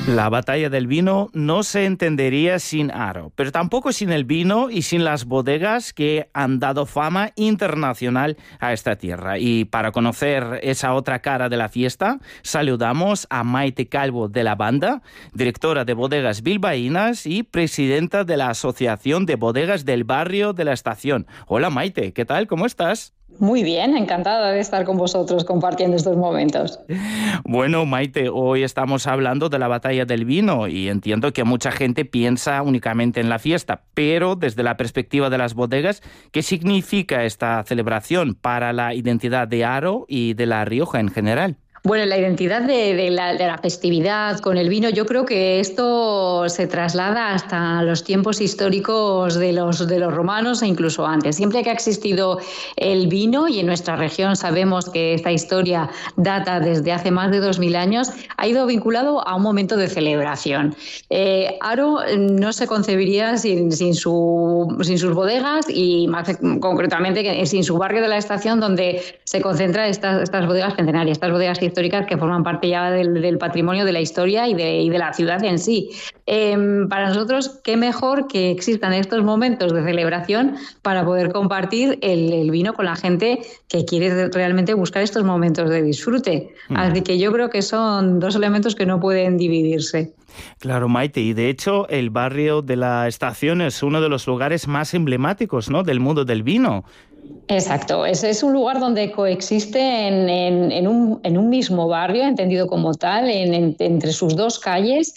La batalla del vino no se entendería sin Aro, pero tampoco sin el vino y sin las bodegas que han dado fama internacional a esta tierra. Y para conocer esa otra cara de la fiesta, saludamos a Maite Calvo de la Banda, directora de Bodegas Bilbaínas y presidenta de la Asociación de Bodegas del Barrio de la Estación. Hola Maite, ¿qué tal? ¿Cómo estás? Muy bien, encantada de estar con vosotros compartiendo estos momentos. Bueno, Maite, hoy estamos hablando de la batalla del vino y entiendo que mucha gente piensa únicamente en la fiesta, pero desde la perspectiva de las bodegas, ¿qué significa esta celebración para la identidad de Aro y de La Rioja en general? Bueno, la identidad de la festividad con el vino, yo creo que esto se traslada hasta los tiempos históricos de los romanos e incluso antes. Siempre que ha existido el vino, y en nuestra región sabemos que esta historia data desde hace más de 2000 años, ha ido vinculado a un momento de celebración. Aro no se concebiría sin sus bodegas y más concretamente sin su barrio de la Estación, donde se concentran estas bodegas centenarias, estas bodegas históricas que forman parte ya del patrimonio de la historia y de la ciudad en sí. Para nosotros, qué mejor que existan estos momentos de celebración para poder compartir el vino con la gente que quiere realmente buscar estos momentos de disfrute. Así que yo creo que son dos elementos que no pueden dividirse. Claro, Maite, y de hecho el barrio de la Estación es uno de los lugares más emblemáticos, ¿no?, del mundo del vino. Exacto, es un lugar donde coexiste en un mismo barrio, entendido como tal, entre sus dos calles,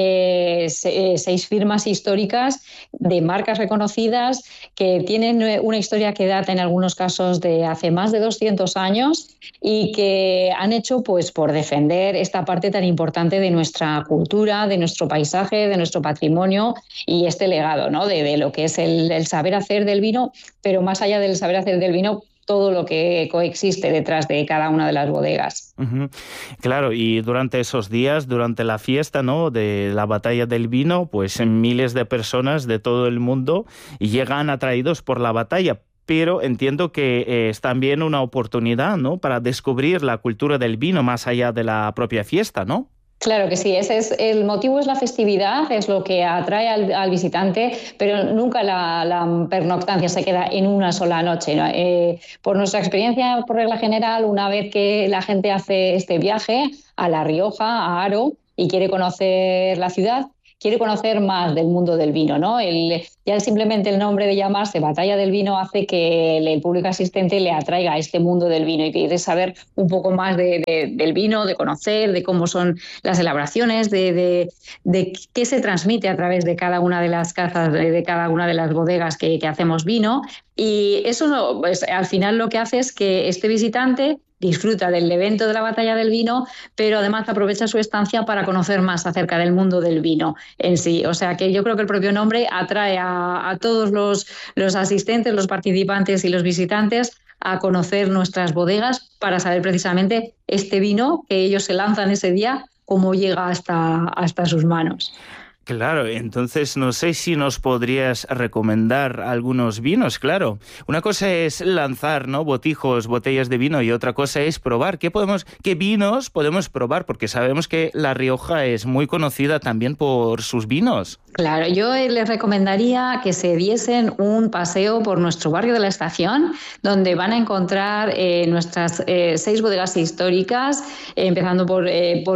6 firmas históricas de marcas reconocidas que tienen una historia que data en algunos casos de hace más de 200 años y que han hecho pues por defender esta parte tan importante de nuestra cultura, de nuestro paisaje, de nuestro patrimonio y este legado, ¿no?, de lo que es el saber hacer del vino, pero más allá del saber hacer del vino, todo lo que coexiste detrás de cada una de las bodegas. Uh-huh. Claro, y durante esos días, durante la fiesta, ¿no?, de la batalla del vino, pues miles de personas de todo el mundo llegan atraídos por la batalla. Pero entiendo que es también una oportunidad, ¿no?, para descubrir la cultura del vino más allá de la propia fiesta, ¿no? Claro que sí, el motivo es la festividad, es lo que atrae al visitante, pero nunca la pernoctancia se queda en una sola noche, ¿no? Por nuestra experiencia, por regla general, una vez que la gente hace este viaje a La Rioja, a Aro, y quiere conocer la ciudad, quiere conocer más del mundo del vino, ¿no? Ya simplemente el nombre de llamarse Batalla del Vino hace que el público asistente le atraiga a este mundo del vino y quiere saber un poco más del vino, de conocer, de cómo son las elaboraciones, de qué se transmite a través de cada una de las casas, de cada una de las bodegas que hacemos vino. Y eso, pues, al final lo que hace es que este visitante disfruta del evento de la batalla del vino, pero además aprovecha su estancia para conocer más acerca del mundo del vino en sí. O sea que yo creo que el propio nombre atrae a todos los asistentes, los participantes y los visitantes a conocer nuestras bodegas para saber precisamente este vino que ellos se lanzan ese día, cómo llega hasta sus manos. Claro, entonces no sé si nos podrías recomendar algunos vinos, claro. Una cosa es lanzar, ¿no?, botellas de vino, y otra cosa es probar. ¿Qué vinos podemos probar? Porque sabemos que La Rioja es muy conocida también por sus vinos. Claro, yo les recomendaría que se diesen un paseo por nuestro barrio de la Estación, donde van a encontrar nuestras 6 bodegas históricas, empezando por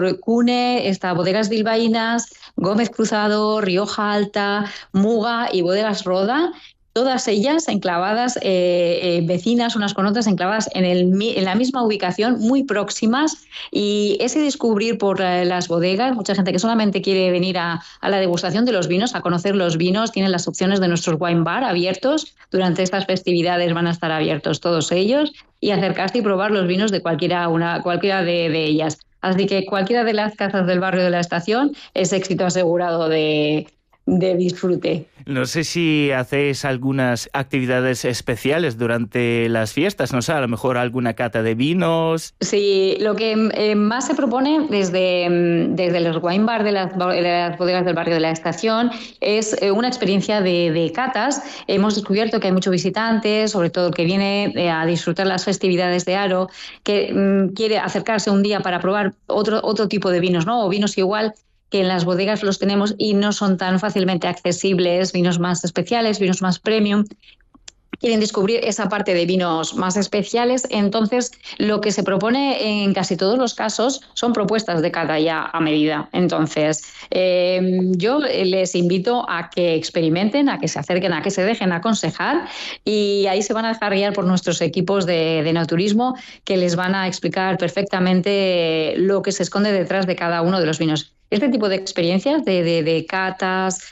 Cune, bodegas bilbaínas, Gómez Cruzado, Rioja Alta, Muga y bodegas Roda. Todas ellas enclavadas, vecinas unas con otras, enclavadas en la misma ubicación, muy próximas. Y ese descubrir por las bodegas, mucha gente que solamente quiere venir a la degustación de los vinos, a conocer los vinos, tienen las opciones de nuestros wine bar abiertos. Durante estas festividades van a estar abiertos todos ellos, y acercarse y probar los vinos de cualquiera de ellas. Así que cualquiera de las casas del barrio de la Estación es éxito asegurado de disfrute. No sé si hacéis algunas actividades especiales durante las fiestas, no sé, a lo mejor alguna cata de vinos. Sí, lo que más se propone desde los wine bar de las bodegas del barrio de la Estación es una experiencia de catas. Hemos descubierto que hay muchos visitantes, sobre todo que viene a disfrutar las festividades de Aro, que quiere acercarse un día para probar otro tipo de vinos, ¿no?, o vinos igual que en las bodegas los tenemos y no son tan fácilmente accesibles, vinos más especiales, vinos más premium. Quieren descubrir esa parte de vinos más especiales, entonces lo que se propone en casi todos los casos son propuestas de cata ya a medida. Entonces, yo les invito a que experimenten, a que se acerquen, a que se dejen aconsejar, y ahí se van a dejar guiar por nuestros equipos de enoturismo, que les van a explicar perfectamente lo que se esconde detrás de cada uno de los vinos. Este tipo de experiencias de catas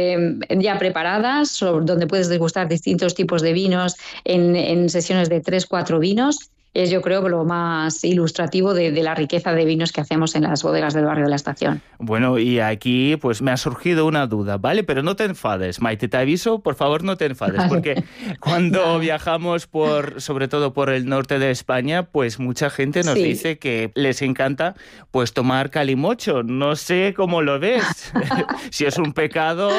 ya preparadas, donde puedes degustar distintos tipos de vinos en sesiones de 3-4 vinos, es, yo creo, lo más ilustrativo de la riqueza de vinos que hacemos en las bodegas del barrio de la Estación. Bueno, y aquí pues me ha surgido una duda, ¿vale? Pero no te enfades, Maite, te aviso, por favor no te enfades, porque cuando viajamos sobre todo por el norte de España, pues mucha gente nos dice que les encanta pues tomar calimocho. No sé cómo lo ves, si es un pecado,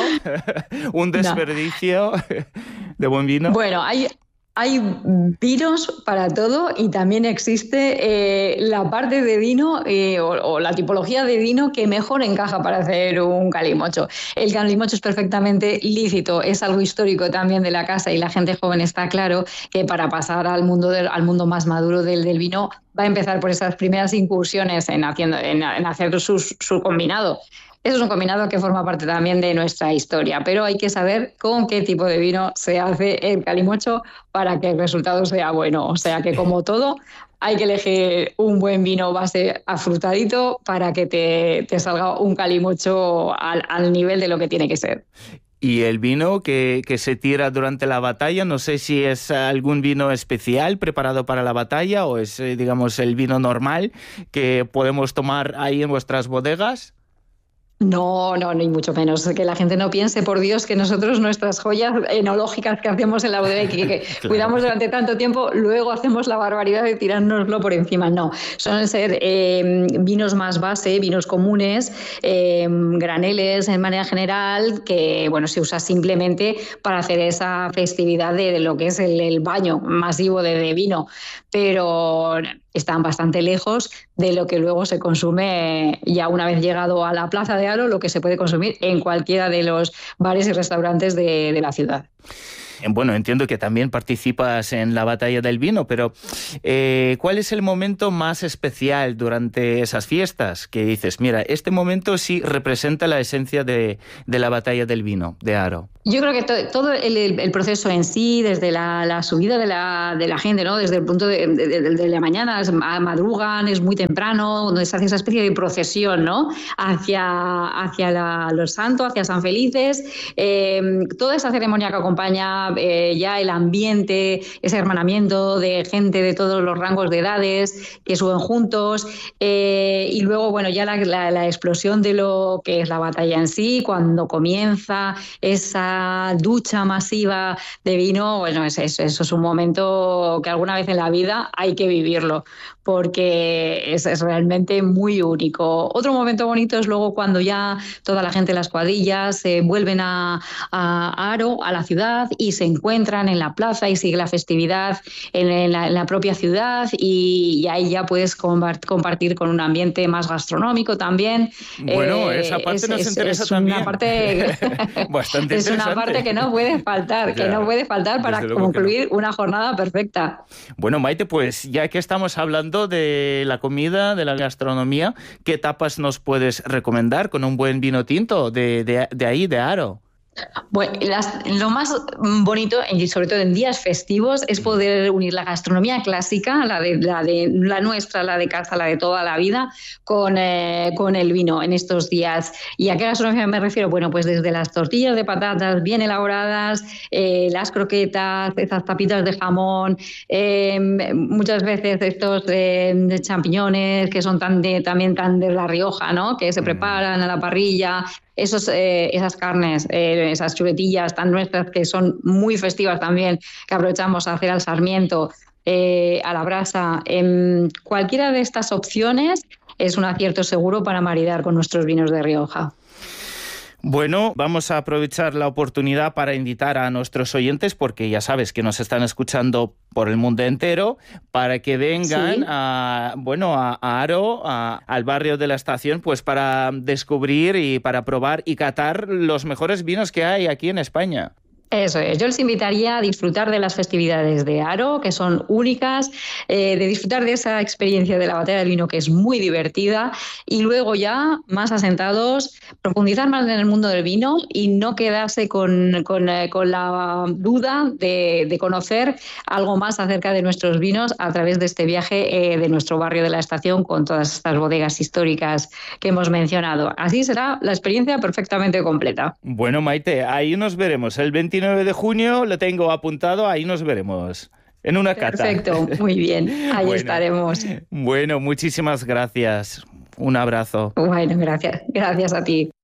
un desperdicio de buen vino. Bueno, hay vinos para todo, y también existe la parte de vino o la tipología de vino que mejor encaja para hacer un calimocho. El calimocho es perfectamente lícito, es algo histórico también de la casa, y la gente joven está claro que para pasar al mundo más maduro del vino va a empezar por esas primeras incursiones en hacer su combinado. Eso es un combinado que forma parte también de nuestra historia, pero hay que saber con qué tipo de vino se hace el calimocho para que el resultado sea bueno. O sea que, como todo, hay que elegir un buen vino base afrutadito para que te salga un calimocho al nivel de lo que tiene que ser. Y el vino que se tira durante la batalla, no sé si es algún vino especial preparado para la batalla o es, digamos, el vino normal que podemos tomar ahí en vuestras bodegas. No, ni mucho menos. Que la gente no piense, por Dios, que nosotros nuestras joyas enológicas que hacemos en la bodega y que claro, cuidamos durante tanto tiempo, luego hacemos la barbaridad de tirárnoslo por encima. No, suelen ser vinos más base, vinos comunes, graneles en manera general, que bueno, se usa simplemente para hacer esa festividad de lo que es el baño masivo de vino, pero están bastante lejos de lo que luego se consume ya una vez llegado a la Plaza de Aro, lo que se puede consumir en cualquiera de los bares y restaurantes de la ciudad. Bueno, entiendo que también participas en la batalla del vino, pero ¿cuál es el momento más especial durante esas fiestas? Que dices, mira, este momento sí representa la esencia de la batalla del vino de Aro. Yo creo que todo el proceso en sí, desde la subida de la gente, ¿no? Desde el punto de la mañana, madrugan, es muy temprano, donde se hace esa especie de procesión, ¿no? Hacia los santos, hacia San Felices, toda esa ceremonia que acompaña ya el ambiente, ese hermanamiento de gente de todos los rangos de edades que suben juntos, y luego, bueno, ya la explosión de lo que es la batalla en sí, cuando comienza esa ducha masiva de vino. Bueno, eso es un momento que alguna vez en la vida hay que vivirlo, porque es realmente muy único. Otro momento bonito es luego cuando ya toda la gente de las cuadrillas vuelven a Aro, a la ciudad, y se encuentran en la plaza y sigue la festividad en la propia ciudad, y ahí ya puedes compartir con un ambiente más gastronómico también. Bueno, esa parte nos interesa también. Una parte bastante es una parte que no puede faltar, para concluir una jornada perfecta. Bueno, Maite, pues ya que estamos hablando de la comida, de la gastronomía, ¿qué tapas nos puedes recomendar con un buen vino tinto de ahí, de Aro? Bueno, lo más bonito, y sobre todo en días festivos, es poder unir la gastronomía clásica, la nuestra, la de casa, la de toda la vida, con el vino en estos días. ¿Y a qué gastronomía me refiero? Bueno, pues desde las tortillas de patatas bien elaboradas, las croquetas, esas tapitas de jamón, muchas veces estos de champiñones que son también tan de La Rioja, ¿no? Que se preparan a la parrilla. Esas carnes, esas chuletillas tan nuestras, que son muy festivas también, que aprovechamos a hacer al sarmiento, a la brasa. Cualquiera de estas opciones es un acierto seguro para maridar con nuestros vinos de Rioja. Bueno, vamos a aprovechar la oportunidad para invitar a nuestros oyentes, porque ya sabes que nos están escuchando por el mundo entero, para que vengan a Haro, al barrio de la Estación, pues para descubrir y para probar y catar los mejores vinos que hay aquí en España. Eso es, yo les invitaría a disfrutar de las festividades de Haro, que son únicas, de disfrutar de esa experiencia de la batalla del vino, que es muy divertida, y luego ya, más asentados, profundizar más en el mundo del vino y no quedarse con la duda de conocer algo más acerca de nuestros vinos a través de este viaje de nuestro barrio de la Estación con todas estas bodegas históricas que hemos mencionado. Así será la experiencia perfectamente completa. Bueno, Maite, ahí nos veremos el 29 de junio, lo tengo apuntado, ahí nos veremos en una cata. Perfecto, muy bien, ahí estaremos. Bueno, muchísimas gracias. Un abrazo. Bueno, gracias a ti.